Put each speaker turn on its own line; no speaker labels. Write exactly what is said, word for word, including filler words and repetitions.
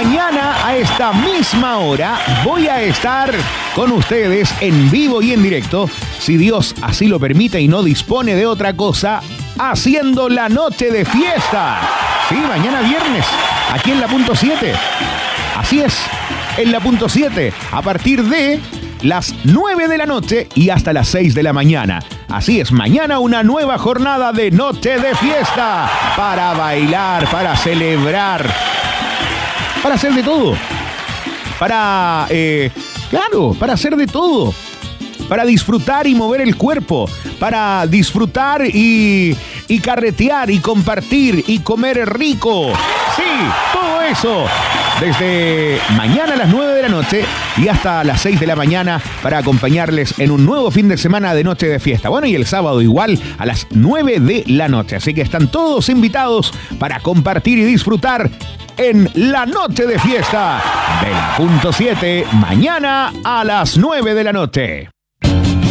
mañana a esta misma hora voy a estar con ustedes en vivo y en directo, si Dios así lo permite y no dispone de otra cosa, haciendo la noche de fiesta. Sí, mañana viernes, aquí en la punto siete. Así es, en la punto siete, a partir de las nueve de la noche y hasta las seis de la mañana. Así es, mañana una nueva jornada de noche de fiesta para bailar, para celebrar, para hacer de todo. Para, eh, claro, para hacer de todo. Para disfrutar y mover el cuerpo. Para disfrutar y, y carretear y compartir y comer rico. Sí, todo eso. Desde mañana a las nueve de la noche y hasta las seis de la mañana para acompañarles en un nuevo fin de semana de noche de fiesta. Bueno, y el sábado igual a las nueve de la noche. Así que están todos invitados para compartir y disfrutar en la noche de fiesta de la punto siete, mañana a las nueve de la noche.